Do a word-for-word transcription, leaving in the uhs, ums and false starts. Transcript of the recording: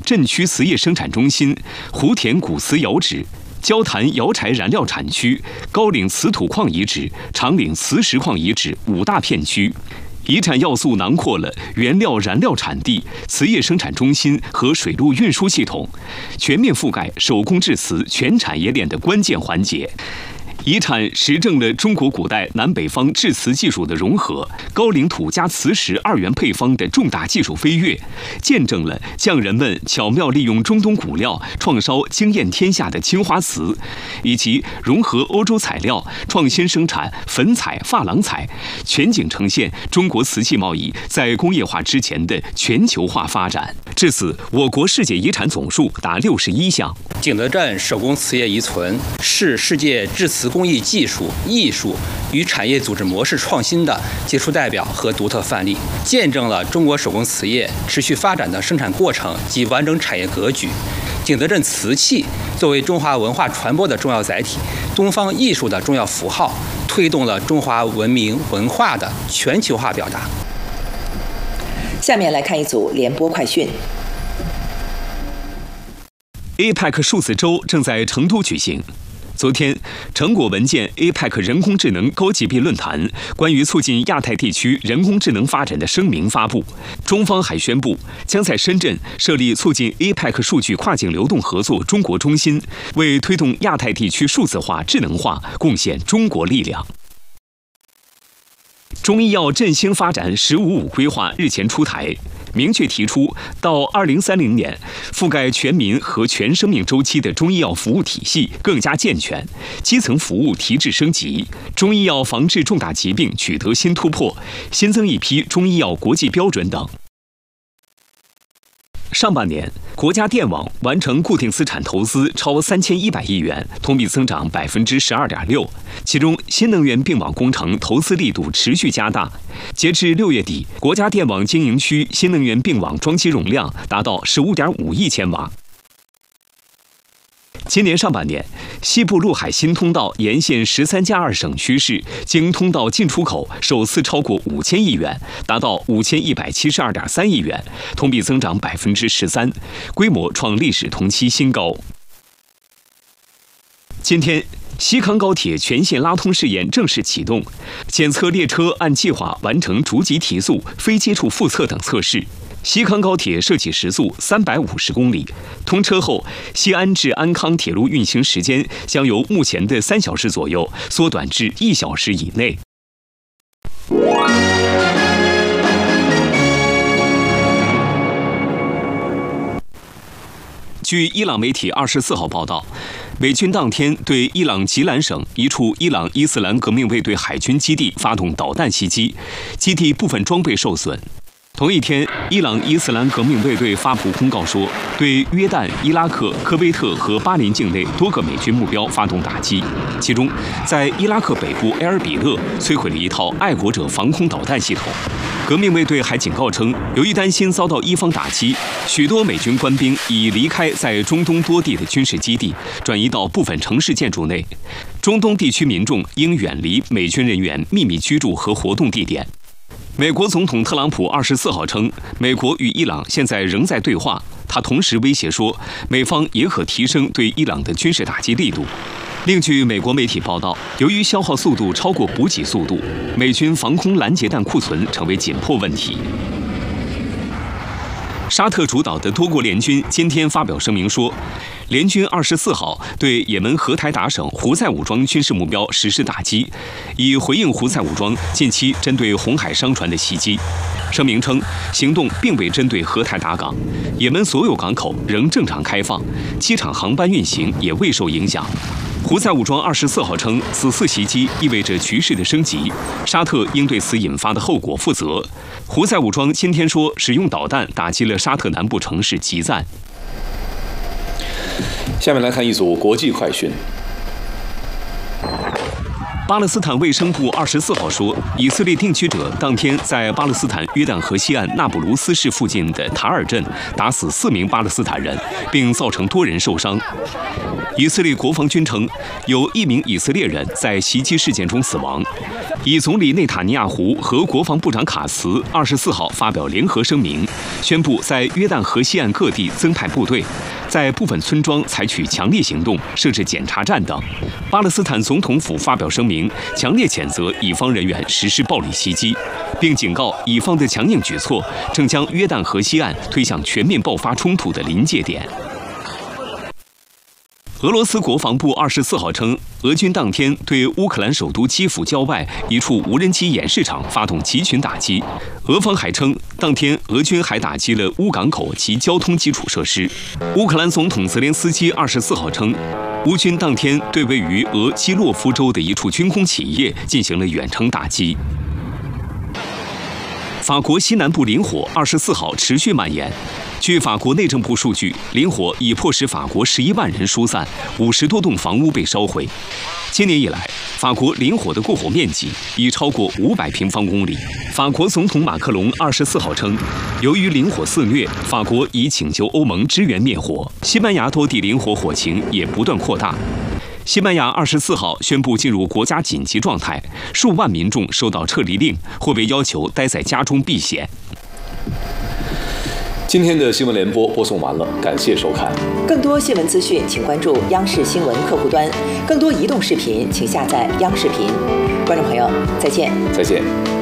镇区磁业生产中心、湖田古磁窑址、焦潭窑柴燃料产区、高岭瓷土矿遗址、长岭磁石矿遗址五大片区。遗产要素囊括了原料燃料产地、磁业生产中心和水路运输系统，全面覆盖手工制瓷全产业链的关键环节。遗产实证了中国古代南北方制瓷技术的融合，高岭土加磁石二元配方的重大技术飞跃，见证了匠人们巧妙利用中东古料创烧惊艳天下的青花瓷，以及融合欧洲材料创新生产粉彩、珐琅彩，全景呈现中国瓷器贸易在工业化之前的全球化发展。至此，我国世界遗产总数达六十一项。 景德镇手工瓷业遗存是世界制瓷工艺技术、艺术与产业组织模式创新的杰出代表和独特范例，见证了中国手工瓷业持续发展的生产过程及完整产业格局。景德镇瓷器作为中华文化传播的重要载体、东方艺术的重要符号，推动了中华文明文化的全球化表达。 下面来看一组联播快讯。 A P E C 数字周正在成都举行。昨天，成果文件 A P E C 人工智能高级别论坛关于促进亚太地区人工智能发展的声明发布。中方还宣布，将在深圳设立促进 A P E C 数据跨境流动合作中国中心，为推动亚太地区数字化、智能化贡献中国力量。中医药振兴发展“十五五”规划日前出台，明确提出，到二零三零年，覆盖全民和全生命周期的中医药服务体系更加健全，基层服务提质升级，中医药防治重大疾病取得新突破，新增一批中医药国际标准等。上半年，国家电网完成固定资产投资超三千一百亿元，同比增长百分之十二点六。其中，新能源并网工程投资力度持续加大。截至六月底，国家电网经营区新能源并网装机容量达到十五点五亿千瓦。今年上半年，西部陆海新通道沿线十三加二省区市经通道进出口首次超过五千亿元，达到五千一百七十二点三亿元，同比增长百分之十三，规模创历史同期新高。今天，西康高铁全线拉通试验正式启动，检测列车按计划完成逐级提速、非接触复测等测试。西康高铁设起时速三百五十公里，通车后，西安至安康铁路运行时间将由目前的三小时左右缩短至一小时以内。据伊朗媒体二十四号报道，美军当天对伊朗吉兰省一处伊朗伊斯兰革命卫队海军基地发动导弹袭击，基地部分装备受损。同一天，伊朗伊斯兰革命卫队发布公告说，对约旦、伊拉克、科威特和巴林境内多个美军目标发动打击。其中，在伊拉克北部埃尔比勒摧毁了一套爱国者防空导弹系统。革命卫队还警告称，由于担心遭到伊方打击，许多美军官兵已离开在中东多地的军事基地，转移到部分城市建筑内。中东地区民众应远离美军人员秘密居住和活动地点。美国总统特朗普二十四号称，美国与伊朗现在仍在对话。他同时威胁说，美方也可提升对伊朗的军事打击力度。另据美国媒体报道，由于消耗速度超过补给速度，美军防空拦截弹库存成为紧迫问题。沙特主导的多国联军今天发表声明说，联军二十四号对也门荷台达省胡塞武装军事目标实施打击，以回应胡塞武装近期针对红海商船的袭击。声明称，行动并未针对荷台达港，也门所有港口仍正常开放，机场航班运行也未受影响。胡塞武装二十四号称，此次袭击意味着局势的升级，沙特应对此引发的后果负责。胡塞武装今天说，使用导弹打击了沙特南部城市吉赞。 下面来看一组国际快讯。 巴勒斯坦卫生部二十四号说，以色列定居者当天在巴勒斯坦约旦河西岸纳卜卢斯市附近的塔尔镇打死四名巴勒斯坦人，并造成多人受伤。以色列国防军称，有一名以色列人在袭击事件中死亡。 以总理内塔尼亚胡和国防部长卡茨二十四号发表联合声明，宣布在约旦河西岸各地增派部队，在部分村庄采取强力行动，设置检查站等。巴勒斯坦总统府发表声明，强烈谴责以方人员实施暴力袭击，并警告以方的强硬举措正将约旦河西岸推向全面爆发冲突的临界点。俄罗斯国防部二十四号称，俄军当天对乌克兰首都基辅郊外一处无人机演示场发动集群打击。俄方还称，当天俄军还打击了乌港口及交通基础设施。乌克兰总统泽连斯基二十四号称，乌军当天对位于俄基洛夫州的一处军工企业进行了远程打击。法国西南部林火二十四号持续蔓延。据法国内政部数据，林火已迫使法国十一万人疏散，五十多栋房屋被烧毁。今年以来，法国林火的过火面积已超过五百平方公里。法国总统马克龙二十四号称，由于林火肆虐，法国已请求欧盟支援灭火。西班牙多地林火火情也不断扩大。西班牙二十四号宣布进入国家紧急状态，数万民众收到撤离令，或被要求待在家中避险。 今天的新闻联播播送完了，感谢收看。 更多新闻资讯，请关注央视新闻客户端；更多移动视频，请下载央视频。观众朋友，再见。 再见。